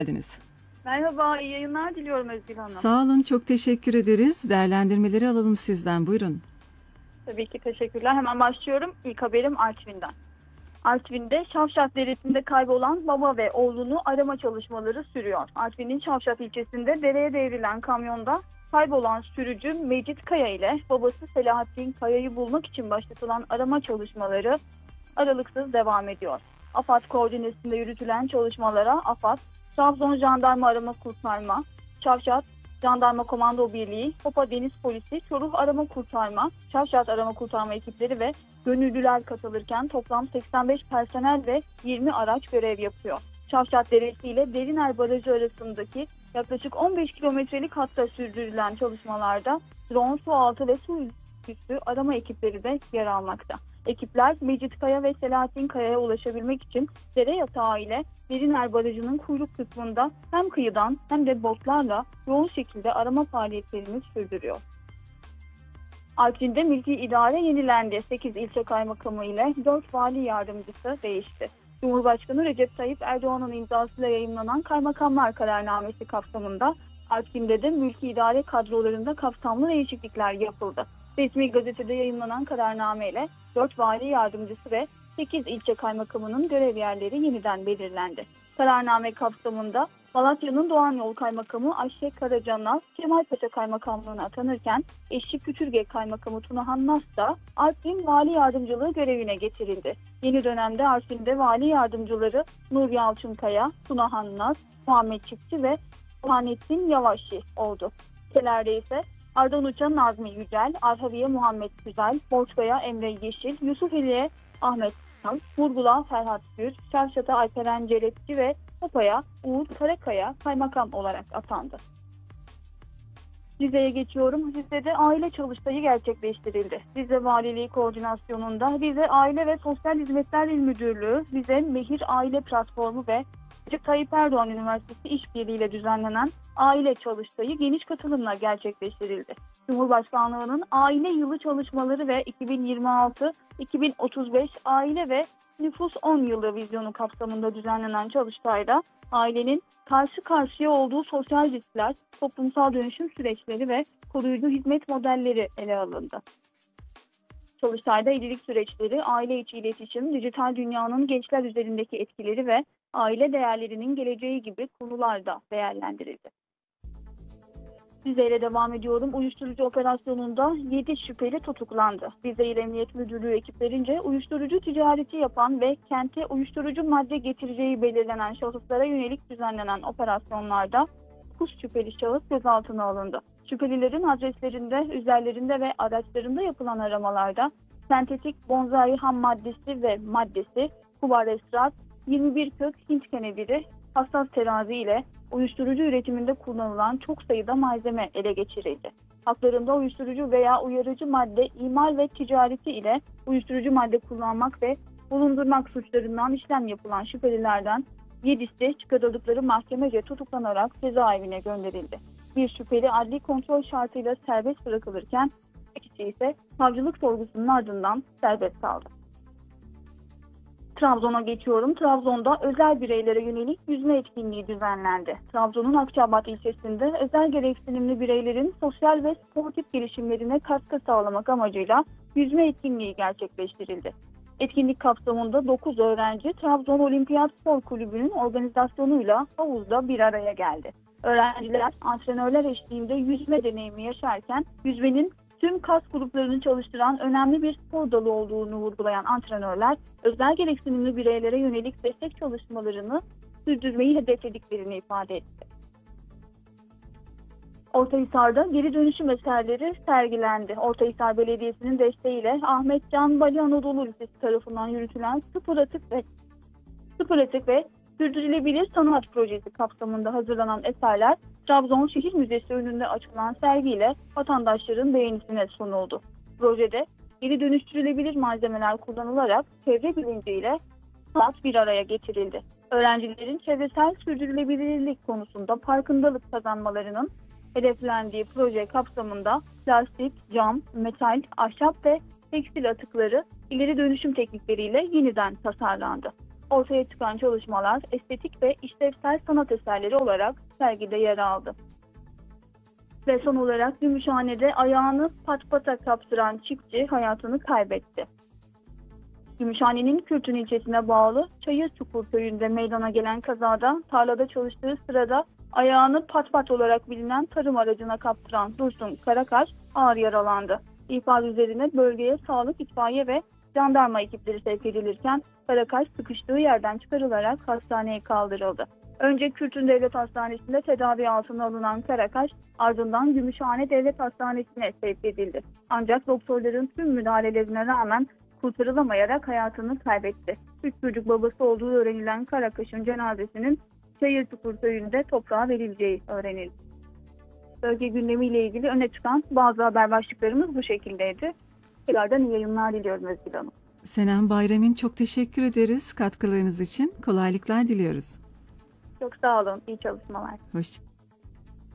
Geldiniz. Merhaba, iyi yayınlar diliyorum Özgür Hanım. Sağ olun, çok teşekkür ederiz. Değerlendirmeleri alalım sizden. Buyurun. Tabii ki teşekkürler. Hemen başlıyorum. İlk haberim Artvin'den. Artvin'de Şavşat Deresi'nde kaybolan baba ve oğlunu arama çalışmaları sürüyor. Artvin'in Şavşat ilçesinde dereye devrilen kamyonda kaybolan sürücü Mecit Kaya ile babası Selahattin Kaya'yı bulmak için başlatılan arama çalışmaları aralıksız devam ediyor. AFAD koordinesinde yürütülen çalışmalara AFAD, Trabzon Jandarma Arama Kurtarma, Şavşat Jandarma Komando Birliği, Hopa Deniz Polisi, Çoruh Arama Kurtarma, Şavşat Arama Kurtarma ekipleri ve gönüllüler katılırken toplam 85 personel ve 20 araç görev yapıyor. Şavşat Deresi ile Deriner Barajı arasındaki yaklaşık 15 kilometrelik hatta sürdürülen çalışmalarda drone, sualtı ve su üstü arama ekipleri de yer almakta. Ekipler Mecit Kaya ve Selahattin Kaya'ya ulaşabilmek için dere yatağı ile Deriner Barajı'nın kuyruk kısmında hem kıyıdan hem de botlarla yoğun şekilde arama faaliyetlerini sürdürüyor. Artvin'de mülki idare yenilendi. 8 ilçe kaymakamı ile 4 vali yardımcısı değişti. Cumhurbaşkanı Recep Tayyip Erdoğan'ın imzasıyla yayımlanan kaymakamlar kararnamesi kapsamında Artvin'de de mülki idare kadrolarında kapsamlı değişiklikler yapıldı. Resmi gazetede yayımlanan kararnameyle 4 vali yardımcısı ve 8 ilçe kaymakamının görev yerleri yeniden belirlendi. Kararname kapsamında Malatya'nın Doğan Yol Kaymakamı Ayşe Karacanaz Kemalpaşa Kaymakamlığı'na atanırken eşi Kütürge Kaymakamı Tunahan Nas da Artvin Vali Yardımcılığı görevine getirildi. Yeni dönemde Artvin'de vali yardımcıları Nur Yalçınkaya, Tunahan Nas, Muhammed Çiftçi ve Burhanettin Yavaşi oldu. İlçelerde ise Ardan Uç'a Nazmi Yücel, Arhaviye Muhammed Güzel, Borçka'ya Emre Yeşil, Yusufeli'ye Ahmet Kal, Vurgul'a Ferhat Gür, Şavşat'a Alperen Ceretçi ve Hopa'ya Uğur Karakaya kaymakam olarak atandı. Rize'ye geçiyorum. Rize'de aile çalıştayı gerçekleştirildi. Rize Valiliği koordinasyonunda Rize Aile ve Sosyal Hizmetler İl Müdürlüğü, Rize Mehir Aile Platformu ve Recep Tayyip Erdoğan Üniversitesi işbirliğiyle düzenlenen aile çalıştayı geniş katılımla gerçekleştirildi. Cumhurbaşkanlığının Aile Yılı çalışmaları ve 2026-2035 Aile ve Nüfus 10 Yılı vizyonu kapsamında düzenlenen çalıştayda ailenin karşı karşıya olduğu sosyal riskler, toplumsal dönüşüm süreçleri ve koruyucu hizmet modelleri ele alındı. Çalıştayda evlilik süreçleri, aile içi iletişim, dijital dünyanın gençler üzerindeki etkileri ve aile değerlerinin geleceği gibi konularda değerlendirildi. Rize ile devam ediyorum. Uyuşturucu operasyonunda 7 şüpheli tutuklandı. Rize İl Emniyet Müdürlüğü ekiplerince uyuşturucu ticareti yapan ve kente uyuşturucu madde getireceği belirlenen şahıslara yönelik düzenlenen operasyonlarda 9 şüpheli şahıs gözaltına alındı. Şüphelilerin adreslerinde, üzerlerinde ve araçlarında yapılan aramalarda sentetik bonzai ham maddesi ve maddesi, kubar esrar, 21 kök Hint keneviri, hassas terazi ile uyuşturucu üretiminde kullanılan çok sayıda malzeme ele geçirildi. Haklarında uyuşturucu veya uyarıcı madde imal ve ticareti ile uyuşturucu madde kullanmak ve bulundurmak suçlarından işlem yapılan şüphelilerden 7'si çıkarıldıkları mahkemece tutuklanarak cezaevine gönderildi. Bir şüpheli adli kontrol şartıyla serbest bırakılırken ikisi ise savcılık sorgusunun ardından serbest kaldı. Trabzon'a geçiyorum. Trabzon'da özel bireylere yönelik yüzme etkinliği düzenlendi. Trabzon'un Akçabat ilçesinde özel gereksinimli bireylerin sosyal ve sportif gelişimlerine katkı sağlamak amacıyla yüzme etkinliği gerçekleştirildi. Etkinlik kapsamında 9 öğrenci Trabzon Olimpiyat Spor Kulübü'nün organizasyonuyla havuzda bir araya geldi. Öğrenciler antrenörler eşliğinde yüzme deneyimi yaşarken yüzmenin tüm kas gruplarını çalıştıran önemli bir spor dalı olduğunu vurgulayan antrenörler, özel gereksinimli bireylere yönelik destek çalışmalarını sürdürmeyi hedeflediklerini ifade etti. Ortahisar'da geri dönüşüm eserleri sergilendi. Ortahisar Belediyesi'nin desteğiyle Ahmet Can Bali Anadolu Lisesi tarafından yürütülen Sıfır Atık ve Sürdürülebilir Sanat Projesi kapsamında hazırlanan eserler Trabzon Şehir Müzesi önünde açılan sergiyle vatandaşların beğenisine sunuldu. Projede geri dönüştürülebilir malzemeler kullanılarak çevre bilinciyle sanat bir araya getirildi. Öğrencilerin çevresel sürdürülebilirlik konusunda farkındalık kazanmalarının hedeflendiği proje kapsamında plastik, cam, metal, ahşap ve tekstil atıkları ileri dönüşüm teknikleriyle yeniden tasarlandı. Ortaya çıkan çalışmalar estetik ve işlevsel sanat eserleri olarak sergide yer aldı. Ve son olarak Gümüşhane'de ayağını patpata kaptıran çiftçi hayatını kaybetti. Gümüşhane'nin Kürtün ilçesine bağlı Çayırçukur köyünde meydana gelen kazada tarlada çalıştığı sırada ayağını patpat olarak bilinen tarım aracına kaptıran Dursun Karakaş ağır yaralandı. İhbar üzerine bölgeye sağlık, itfaiye ve jandarma ekipleri sevk edilirken Karakaş sıkıştığı yerden çıkarılarak hastaneye kaldırıldı. Önce Kürtün Devlet Hastanesi'nde tedavi altına alınan Karakaş ardından Gümüşhane Devlet Hastanesi'ne sevk edildi. Ancak doktorların tüm müdahalelerine rağmen kurtarılamayarak hayatını kaybetti. 3 çocuk babası olduğu öğrenilen Karakaş'ın cenazesinin Çayırçukur köyünde toprağa verileceği öğrenildi. Bölge gündemiyle ilgili öne çıkan bazı haber başlıklarımız bu şekildeydi. Tekrardan iyi yayınlar diliyorum Özgür Hanım. Senem Bayram'ın çok teşekkür ederiz katkılarınız için. Kolaylıklar diliyoruz. Çok sağ olun. İyi çalışmalar. Hoşçakalın.